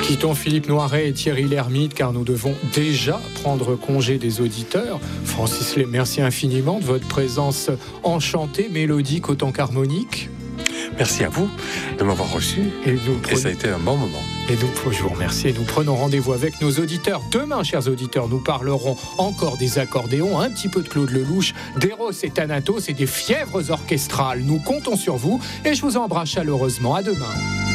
Quittons Philippe Noiret et Thierry Lhermitte car nous devons déjà prendre congé des auditeurs. Francis Lay, merci infiniment de votre présence enchantée, mélodique autant qu'harmonique. Merci à vous de m'avoir reçu et ça a été un bon moment. Je vous remercie et nous prenons rendez-vous avec nos auditeurs. Demain, chers auditeurs, nous parlerons encore des accordéons, un petit peu de Claude Lelouch, d'Eros et Thanatos et des fièvres orchestrales. Nous comptons sur vous et je vous embrasse chaleureusement. À demain.